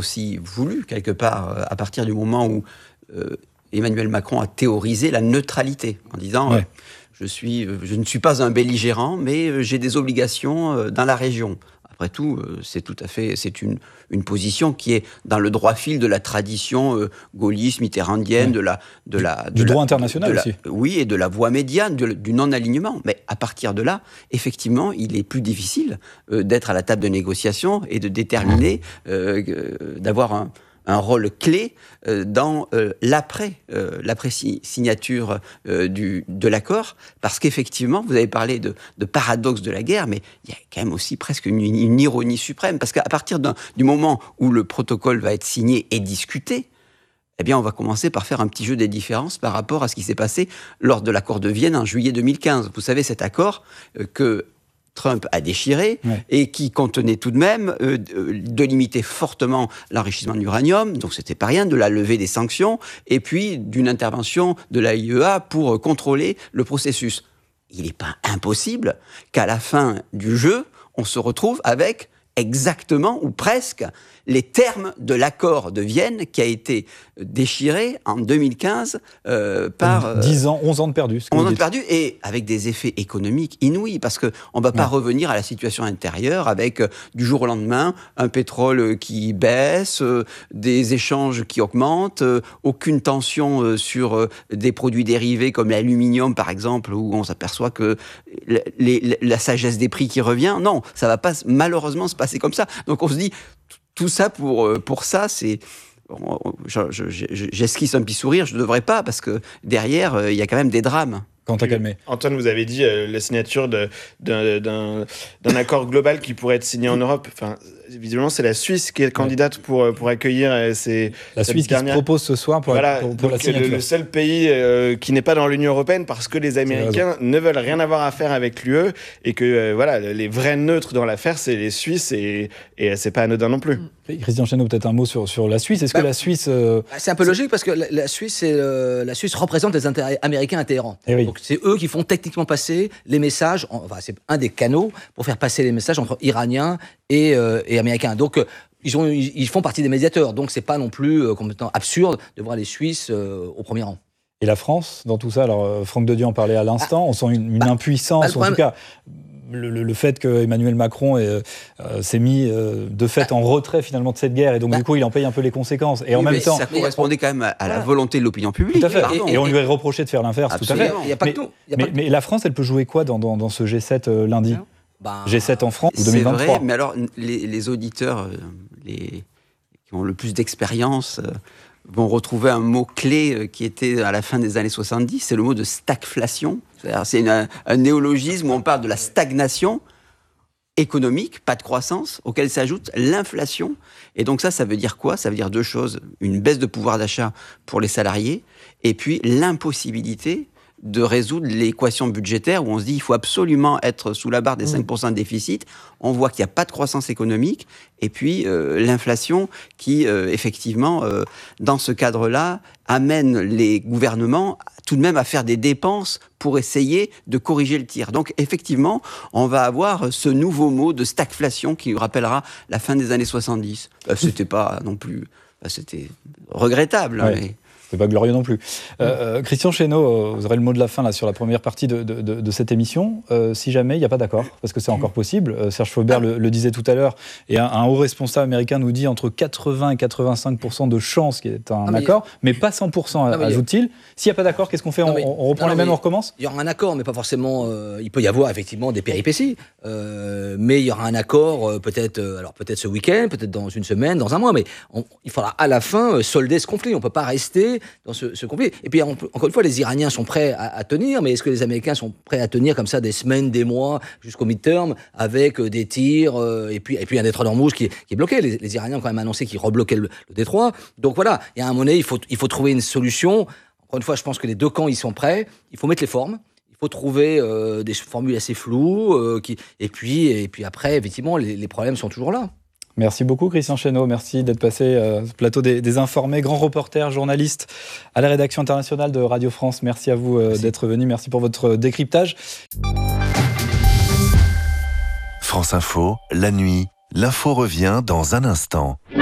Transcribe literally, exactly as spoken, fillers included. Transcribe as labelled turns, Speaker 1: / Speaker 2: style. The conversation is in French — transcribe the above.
Speaker 1: aussi voulu, quelque part, à partir du moment où euh, Emmanuel Macron a théorisé la neutralité, en disant ouais. euh, je, suis, je ne suis pas un belligérant, mais j'ai des obligations euh, dans la région. Après tout, euh, c'est tout à fait, c'est une, une position qui est dans le droit fil de la tradition euh, gaulliste, mitterrandienne, ouais. de la, de
Speaker 2: du,
Speaker 1: la, de
Speaker 2: du
Speaker 1: la,
Speaker 2: droit international
Speaker 1: de la,
Speaker 2: aussi.
Speaker 1: Oui, et de la voie médiane, de, du non-alignement. Mais à partir de là, effectivement, il est plus difficile euh, d'être à la table de négociation et de déterminer, euh, euh, d'avoir un un rôle clé euh, dans euh, l'après, euh, l'après-signature euh, du, de l'accord, parce qu'effectivement, vous avez parlé de, de paradoxe de la guerre, mais il y a quand même aussi presque une, une ironie suprême, parce qu'à partir d'un, du moment où le protocole va être signé et discuté, eh bien, on va commencer par faire un petit jeu des différences par rapport à ce qui s'est passé lors de l'accord de Vienne en juillet deux mille quinze. Vous savez, cet accord euh, que Trump a déchiré ouais. et qui contenait tout de même euh, de limiter fortement l'enrichissement de l'uranium, donc c'était pas rien, de la levée des sanctions et puis d'une intervention de l'A I E A pour contrôler le processus. Il n'est pas impossible qu'à la fin du jeu, on se retrouve avec exactement ou presque les termes de l'accord de Vienne qui a été déchiré en deux mille quinze euh, par... Euh,
Speaker 2: dix ans, onze ans de perdus.
Speaker 1: onze ans de perdus et avec des effets économiques inouïs parce qu'on ne va pas ouais. revenir à la situation intérieure avec euh, du jour au lendemain un pétrole qui baisse, euh, des échanges qui augmentent, euh, aucune tension euh, sur euh, des produits dérivés comme l'aluminium par exemple où on s'aperçoit que les, les, la sagesse des prix qui revient. Non, ça ne va pas malheureusement se passer comme ça. Donc on se dit... Tout ça, pour, pour ça, c'est... J'esquisse un petit sourire, je ne devrais pas, parce que derrière, il y a quand même des drames.
Speaker 2: Quand t'as calmé.
Speaker 3: Antoine, vous avez dit euh, la signature de, de, d'un, d'un accord global qui pourrait être signé en Europe. Enfin, visiblement, c'est la Suisse qui est candidate pour, pour accueillir euh, ces...
Speaker 2: La Suisse dernière... qui se propose ce soir pour,
Speaker 3: voilà,
Speaker 2: pour, pour la signature.
Speaker 3: Le, le seul pays euh, qui n'est pas dans l'Union européenne parce que les Américains ne veulent rien avoir à faire avec l'U E et que euh, voilà, les vrais neutres dans l'affaire, c'est les Suisses et, et c'est pas anodin non plus.
Speaker 2: Christian Chesneau, peut-être un mot sur, sur la Suisse. Est-ce bah, que la Suisse... Euh,
Speaker 4: c'est un peu logique parce que la, la, Suisse, c'est, euh, la Suisse représente les intérêts américains à Téhéran.
Speaker 2: Eh oui.
Speaker 4: Donc c'est eux qui font techniquement passer les messages, enfin c'est un des canaux pour faire passer les messages entre Iraniens et, euh, et Américains. Donc euh, ils, ont, ils, ils font partie des médiateurs, donc c'est pas non plus euh, complètement absurde de voir les Suisses euh, au premier rang.
Speaker 2: Et la France, dans tout ça, alors euh, Franck Dedieu en parlait à l'instant, ah, on sent une, une bah, impuissance, bah, en tout cas... Le, le, le fait qu'Emmanuel Macron ait, euh, s'est mis euh, de fait bah, en retrait finalement de cette guerre et donc bah, du coup il en paye un peu les conséquences et oui, en même temps
Speaker 1: ça correspondait quand même à, à la volonté de l'opinion publique.
Speaker 2: Tout à fait. Et, et on lui a reproché de faire l'inverse.
Speaker 1: Absolument.
Speaker 2: Tout à fait.
Speaker 4: Il y a pas
Speaker 2: mais,
Speaker 4: que tout. Y a
Speaker 2: mais,
Speaker 4: pas que
Speaker 2: mais la France, elle peut jouer quoi dans, dans, dans ce G sept euh, lundi bah, G sept en France ou deux mille vingt-trois.
Speaker 1: C'est vrai, mais alors les, les auditeurs les, qui ont le plus d'expérience euh, vont retrouver un mot-clé qui était à la fin des années soixante-dix, c'est le mot de stagflation. C'est-à-dire, c'est une, un néologisme où on parle de la stagnation économique, pas de croissance, auquel s'ajoute l'inflation. Et donc ça, ça veut dire quoi ? Ça veut dire deux choses. Une baisse de pouvoir d'achat pour les salariés, et puis l'impossibilité de résoudre l'équation budgétaire où on se dit qu'il faut absolument être sous la barre des cinq pour cent de déficit. On voit qu'il n'y a pas de croissance économique. Et puis euh, l'inflation qui, euh, effectivement, euh, dans ce cadre-là, amène les gouvernements tout de même à faire des dépenses pour essayer de corriger le tir. Donc, effectivement, on va avoir ce nouveau mot de stagflation qui rappellera la fin des années soixante-dix. Euh, c'était pas non plus... C'était regrettable,
Speaker 2: ouais.
Speaker 1: mais...
Speaker 2: C'est pas glorieux non plus. Euh, euh, Christian Chesneau, euh, vous aurez le mot de la fin là, sur la première partie de, de, de, de cette émission. Euh, si jamais il n'y a pas d'accord, parce que c'est encore possible, euh, Serge Faubert le, le disait tout à l'heure, et un, un haut responsable américain nous dit entre quatre-vingts et quatre-vingt-cinq pour cent de chance qu'il y ait un non, mais accord, mais pas cent pour cent, non, ajoute-t-il. S'il n'y a pas d'accord, qu'est-ce qu'on fait ? non, mais, on, on reprend non, les mêmes, on recommence ?
Speaker 4: Il y aura un accord, mais pas forcément... Euh, il peut y avoir effectivement des péripéties, euh, mais il y aura un accord euh, peut-être, euh, alors peut-être ce week-end, peut-être dans une semaine, dans un mois, mais on, il faudra à la fin euh, solder ce conflit. On ne peut pas rester dans ce, ce conflit. Et puis, on peut, encore une fois, les Iraniens sont prêts à, à tenir, mais est-ce que les Américains sont prêts à tenir comme ça des semaines, des mois, jusqu'au midterm, avec euh, des tirs, euh, et, puis, et puis un détroit d'Ormuz qui, qui est bloqué. Les, les Iraniens ont quand même annoncé qu'ils rebloquaient le, le détroit. Donc voilà, il y a un moment donné, il faut, il faut trouver une solution. Encore une fois, je pense que les deux camps, ils sont prêts. Il faut mettre les formes. Il faut trouver euh, des formules assez floues. Euh, qui, et, puis, et puis après, effectivement, les, les problèmes sont toujours là.
Speaker 2: Merci beaucoup Christian Chesneau, merci d'être passé euh, au plateau des, des Informés, grand reporter, journaliste à la rédaction internationale de Radio France. Merci à vous euh, d'être venu, merci pour votre décryptage.
Speaker 5: France Info, la nuit, l'info revient dans un instant.